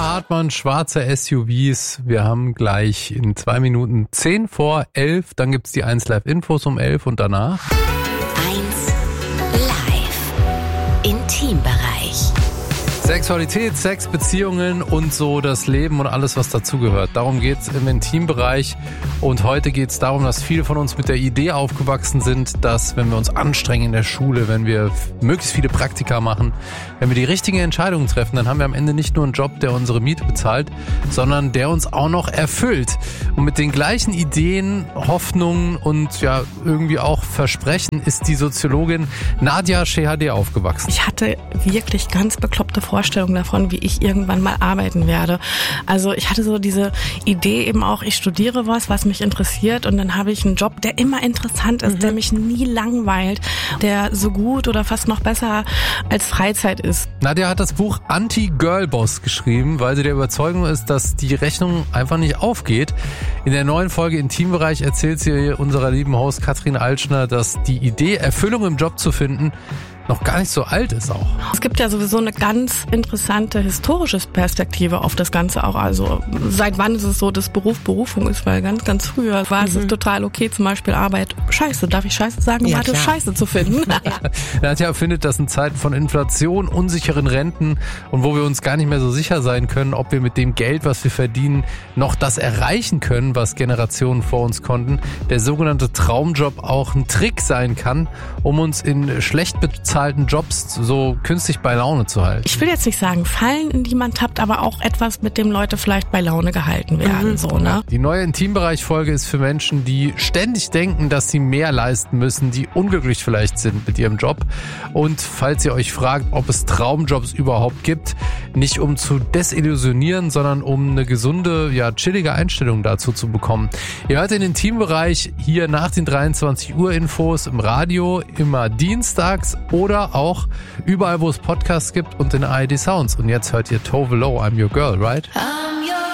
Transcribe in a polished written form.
Hartmann, schwarze SUVs. Wir haben gleich in 2 Minuten 10 vor 11. Dann gibt's die 1 Live Infos um 11 und danach 1 Live Intimbereich. Sexualität, Sex, Beziehungen und so das Leben und alles, was dazugehört. Darum geht's im Intimbereich. Und heute geht's darum, dass viele von uns mit der Idee aufgewachsen sind, dass wenn wir uns anstrengen in der Schule, wenn wir möglichst viele Praktika machen, wenn wir die richtigen Entscheidungen treffen, dann haben wir am Ende nicht nur einen Job, der unsere Miete bezahlt, sondern der uns auch noch erfüllt. Und mit den gleichen Ideen, Hoffnungen und ja irgendwie auch Versprechen ist die Soziologin Nadja Shehadeh aufgewachsen. Ich hatte wirklich ganz bekloppte Vorstellungen davon, wie ich irgendwann mal arbeiten werde. Also ich hatte so diese Idee eben auch, ich studiere was mich interessiert und dann habe ich einen Job, der immer interessant ist, der mich nie langweilt, der so gut oder fast noch besser als Freizeit ist. Nadja hat das Buch Anti-Girl-Boss geschrieben, weil sie der Überzeugung ist, dass die Rechnung einfach nicht aufgeht. In der neuen Folge Intimbereich erzählt sie unserer lieben Host Katrin Altschner, dass die Idee, Erfüllung im Job zu finden, noch gar nicht so alt ist auch. Es gibt ja sowieso eine ganz interessante historische Perspektive auf das Ganze auch. Also seit wann ist es so, dass Beruf Berufung ist? Weil ganz früher war es total okay, zum Beispiel Arbeit. Scheiße, darf ich Scheiße sagen? Ja, Warte, Scheiße zu finden. Nadja findet, dass in Zeiten von Inflation, unsicheren Renten und wo wir uns gar nicht mehr so sicher sein können, ob wir mit dem Geld, was wir verdienen, noch das erreichen können, was Generationen vor uns konnten, der sogenannte Traumjob auch ein Trick sein kann, um uns in schlecht bezahlten Jobs so künstlich bei Laune zu halten. Ich will jetzt nicht sagen, Fallen, in die man tappt, aber auch etwas, mit dem Leute vielleicht bei Laune gehalten werden. So, ne? Die neue Intimbereich-Folge ist für Menschen, die ständig denken, dass sie mehr leisten müssen, die unglücklich vielleicht sind mit ihrem Job. Und falls ihr euch fragt, ob es Traumjobs überhaupt gibt, nicht um zu desillusionieren, sondern um eine gesunde, ja chillige Einstellung dazu zu bekommen. Ihr hört den Intimbereich hier nach den 23 Uhr Infos im Radio, immer dienstags oder auch überall, wo es Podcasts gibt und in ARD Sounds. Und jetzt hört ihr Tove Lo, I'm Your Girl, right?